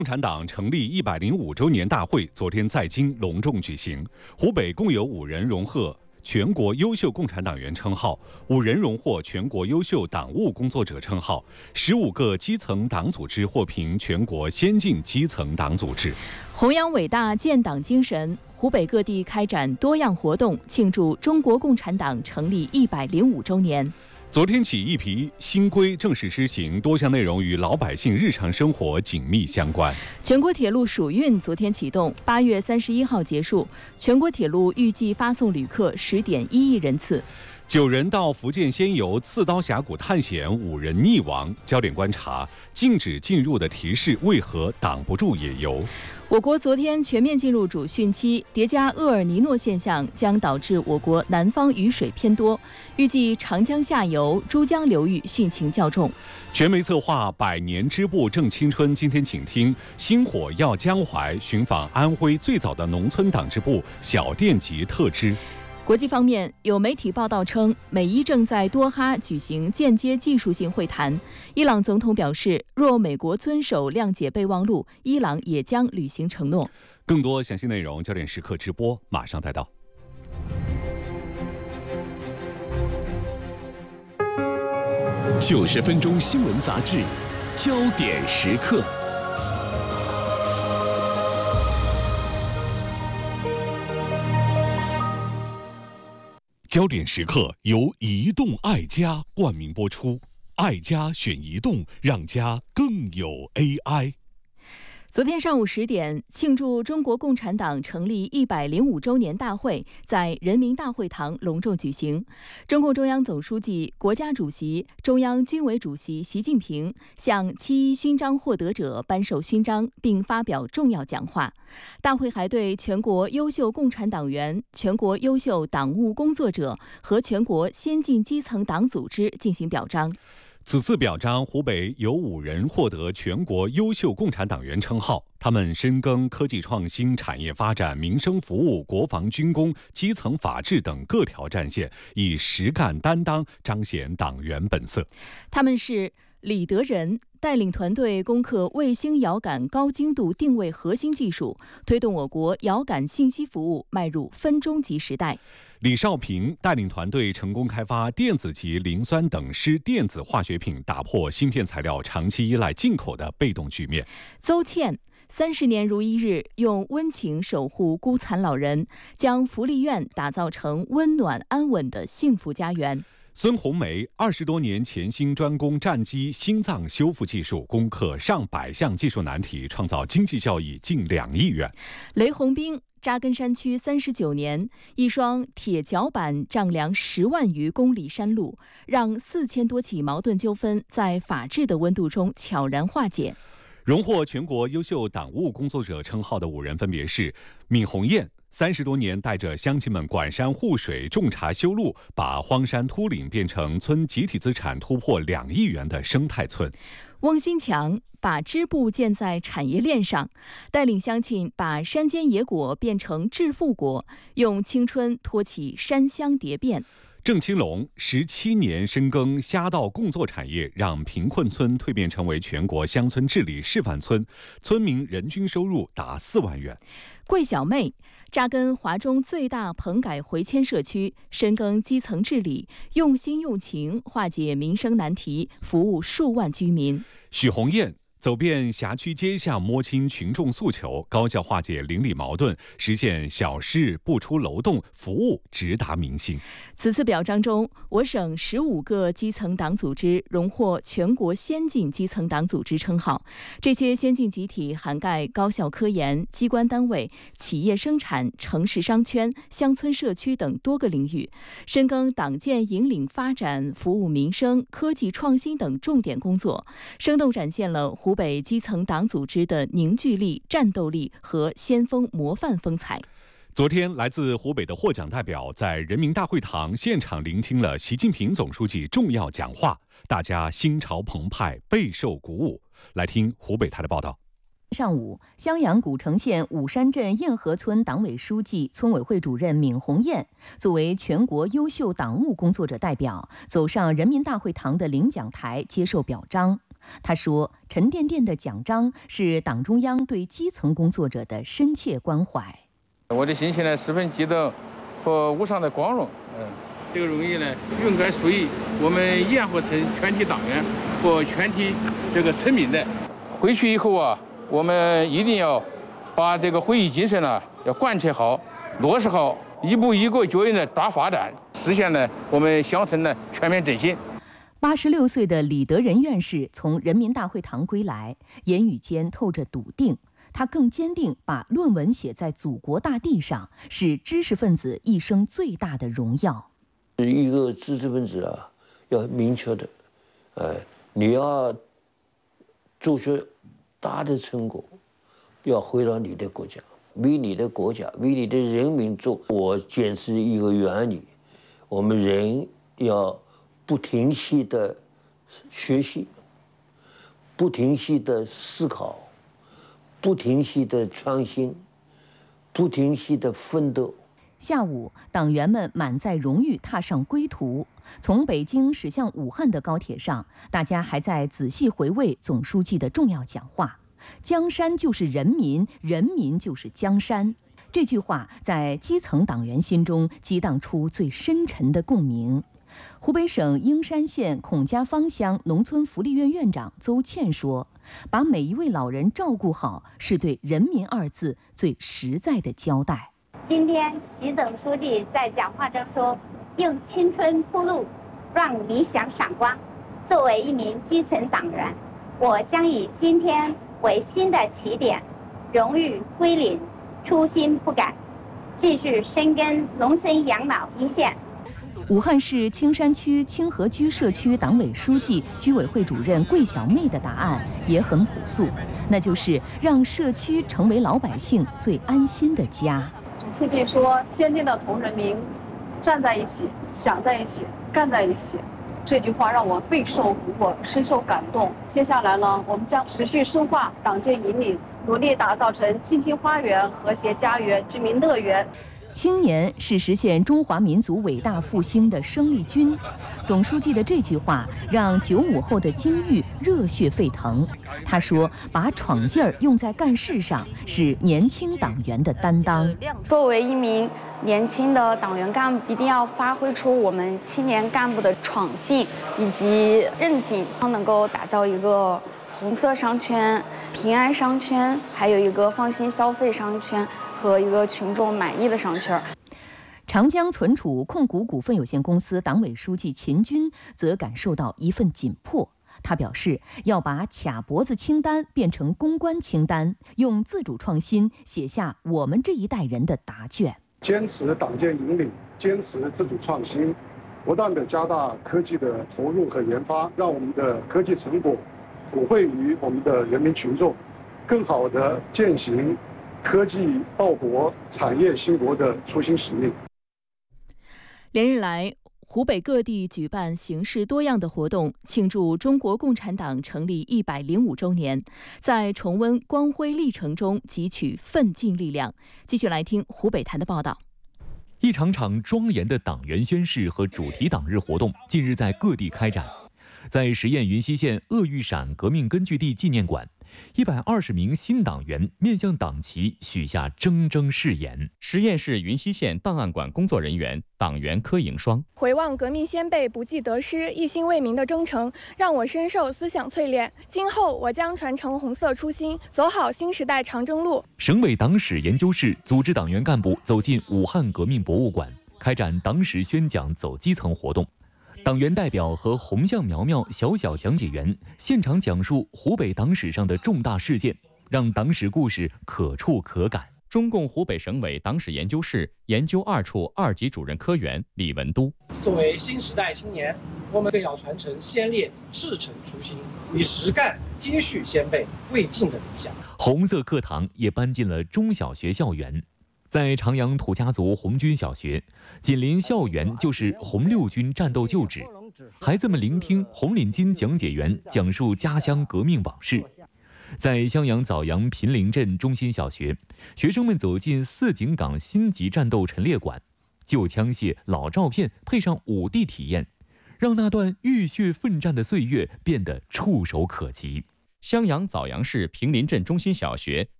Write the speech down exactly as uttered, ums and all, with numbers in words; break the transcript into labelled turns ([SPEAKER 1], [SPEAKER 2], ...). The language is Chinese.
[SPEAKER 1] 共产党成立一百零五周年大会昨天在京隆重举行，湖北共有五人荣获全国优秀共产党员称号，五人荣获全国优秀党务工作者称号，十五个基层党组织获评全国先进基层党组织。
[SPEAKER 2] 弘扬伟大建党精神，湖北各地开展多样活动，庆祝中国共产党成立一百零五周年。
[SPEAKER 1] 昨天起，一批新规正式施行，多项内容与老百姓日常生活紧密相关。
[SPEAKER 2] 全国铁路暑运昨天启动，八月三十一号结束。全国铁路预计发送旅客十点一亿人次。
[SPEAKER 1] 九人到福建仙游刺刀峡谷探险，五人溺亡。焦点观察：禁止进入的提示为何挡不住野游？
[SPEAKER 2] 我国昨天全面进入主汛期，叠加厄尔尼诺现象将导致我国南方雨水偏多，预计长江下游、珠江流域汛情较重。
[SPEAKER 1] 全媒策划百年织布正青春，今天请听星火耀江淮，寻访安徽最早的农村党支部小店级特支。
[SPEAKER 2] 国际方面，有媒体报道称，美伊正在多哈举行间接技术性会谈。伊朗总统表示，若美国遵守谅解备忘录，伊朗也将履行承诺。
[SPEAKER 1] 更多详细内容，焦点时刻直播马上带到。
[SPEAKER 3] 九十分钟新闻杂志，焦点时刻。
[SPEAKER 1] 焦点时刻由移动爱家冠名播出，爱家选移动，让家更有 A I。
[SPEAKER 2] 昨天上午十点，庆祝中国共产党成立一百零五周年大会在人民大会堂隆重举行。中共中央总书记、国家主席、中央军委主席习近平向七一勋章获得者颁授勋章，并发表重要讲话。大会还对全国优秀共产党员、全国优秀党务工作者和全国先进基层党组织进行表彰。
[SPEAKER 1] 此次表彰，湖北有五人获得全国优秀共产党员称号，他们深耕科技创新、产业发展、民生服务、国防军工、基层法治等各条战线，以实干担当彰显党员本色。
[SPEAKER 2] 他们是李德仁，带领团队攻克卫星遥感高精度定位核心技术，推动我国遥感信息服务迈入分钟级时代。
[SPEAKER 1] 李少平带领团队成功开发电子级磷酸等湿电子化学品，打破芯片材料长期依赖进口的被动局面。
[SPEAKER 2] 邹倩三十年如一日，用温情守护孤残老人，将福利院打造成温暖安稳的幸福家园。
[SPEAKER 1] 孙红梅二十多年潜心专攻战机心脏修复技术，攻克上百项技术难题，创造经济效益近两亿元。
[SPEAKER 2] 雷洪兵扎根山区三十九年，一双铁脚板丈量十万余公里山路，让四千多起矛盾纠纷在法治的温度中悄然化解。
[SPEAKER 1] 荣获全国优秀党务工作者称号的五人分别是闵红艳，三十多年带着乡亲们管山护水、种茶修路，把荒山秃岭变成村集体资产突破两亿元的生态村。
[SPEAKER 2] 翁新强把支部建在产业链上，带领乡亲把山间野果变成致富果，用青春托起山乡蝶变。
[SPEAKER 1] 郑青龙十七年深耕虾稻供作产业，让贫困村蜕变成为全国乡村治理示范村，村民人均收入达四万元。
[SPEAKER 2] 桂小妹扎根华中最大棚改回迁社区，深耕基层治理，用心用情化解民生难题，服务数万居民。
[SPEAKER 1] 许红艳走遍辖区街巷，摸清群众诉求，高效化解邻里矛盾，实现小事不出楼栋，服务直达民心。
[SPEAKER 2] 此次表彰中，我省十五个基层党组织荣获全国先进基层党组织称号。这些先进集体涵盖高校科研、机关单位、企业生产、城市商圈、乡村社区等多个领域，深耕党建引领发展、服务民生、科技创新等重点工作，生动展现了湖北基层党组织的凝聚力、战斗力和先锋模范风采。
[SPEAKER 1] 昨天，来自湖北的获奖代表在人民大会堂现场聆听了习近平总书记重要讲话，大家心潮澎湃，备受鼓舞。来听湖北台的报道。
[SPEAKER 4] 上午，襄阳古城县武山镇燕河村党委书记、村委会主任闵红艳作为全国优秀党务工作者代表，走上人民大会堂的领奖台接受表彰。 他说，沉甸甸的奖章是党中央对基层工作者的深切关怀。
[SPEAKER 5] 我的心情呢，十分激动和无上的光荣。嗯，这个荣誉呢，应该属于我们盐湖城全体党员和全体这个村民的。回去以后啊，我们一定要把这个会议精神呢，要贯彻好、落实好，一步一个脚印的大发展，实现呢我们乡村的全面振兴。
[SPEAKER 4] 八十六岁的李德仁院士从人民大会堂归来，言语间透着笃定。他更坚定把论文写在祖国大地上，是知识分子一生最大的荣耀。
[SPEAKER 6] 一个知识分子啊，要明确的，呃，你要做出大的成果，要回到你的国家，为你的国家，为你的人民做。我坚持一个原理，我们人要不停息的学习，不停息的思考，不停息的创新，不停息的奋斗。
[SPEAKER 4] 下午，党员们满载荣誉踏上归途。从北京驶向武汉的高铁上，大家还在仔细回味总书记的重要讲话：“江山就是人民，人民就是江山。”这句话在基层党员心中激荡出最深沉的共鸣。湖北省英山县孔家坊乡农村福利院院长邹倩说：“把每一位老人照顾好，是对人民二字最实在的交代。”
[SPEAKER 7] 今天，习总书记在讲话中说：“用青春铺路，让理想闪光。”作为一名基层党员，我将以今天为新的起点，荣誉归零，初心不改，继续深耕农村养老一线。
[SPEAKER 4] 武汉市青山区清河居社区党委书记、居委会主任桂小妹的答案也很朴素，那就是让社区成为老百姓最安心的家。
[SPEAKER 8] 总书记说：“坚定的同人民站在一起，想在一起，干在一起。”这句话让我备受鼓舞，深受感动。接下来呢，我们将持续深化党建引领，努力打造成青青花园、和谐家园、居民乐园。
[SPEAKER 4] 青年是实现中华民族伟大复兴的生力军。总书记的这句话让九五后的金玉热血沸腾。他说：“把闯劲儿用在干事上，是年轻党员的担当。”
[SPEAKER 9] 作为一名年轻的党员干部，一定要发挥出我们青年干部的闯劲以及韧劲，能够打造一个红色商圈、平安商圈，还有一个放心消费商圈和一个群众满意的商圈。
[SPEAKER 4] 长江存储控股股份有限公司党委书记秦军则感受到一份紧迫。他表示，要把卡脖子清单变成攻关清单，用自主创新写下我们这一代人的答卷。
[SPEAKER 10] 坚持党建引领，坚持自主创新，不断地加大科技的投入和研发，让我们的科技成果普惠于我们的人民群众，更好地践行科技报国、产业兴国的初心使命。
[SPEAKER 2] 连日来，湖北各地举办形式多样的活动，庆祝中国共产党成立一百零五周年，在重温光辉历程中汲取奋进力量。继续来听湖北台的报道。
[SPEAKER 11] 一场场庄严的党员宣誓和主题党日活动近日在各地开展。在十堰云溪县鄂豫陕革命根据地纪念馆，一百二十名新党员面向党旗许下铮铮誓言。
[SPEAKER 12] 十堰市云溪县档案馆工作人员党员柯颖双：
[SPEAKER 13] 回望革命先辈不计得失、一心为民的忠诚，让我深受思想淬炼。今后我将传承红色初心，走好新时代长征路。
[SPEAKER 11] 省委党史研究室组织党员干部走进武汉革命博物馆，开展党史宣讲走基层活动。党员代表和红像苗苗小小讲解员现场讲述湖北党史上的重大事件，让党史故事可触可感。
[SPEAKER 12] 中共湖北省委党史研究室研究二处二级主任科员李文都：
[SPEAKER 14] 作为新时代青年，我们更要传承先烈赤诚初心，以实干接续先辈未尽的理想。
[SPEAKER 11] 红色课堂也搬进了中小学校园。在长阳土家族红军小学，紧邻校园就是红六军战斗旧址，孩子们聆听红领巾讲解员讲述家乡革命往事。在襄阳枣阳平陵镇中心小学，学生们走进四井岗新级战斗陈列馆，旧枪械、老照片配上五 D 体验， 让那段浴血奋战的岁月变得触手可及。
[SPEAKER 12] 襄阳枣阳市平林镇中心小学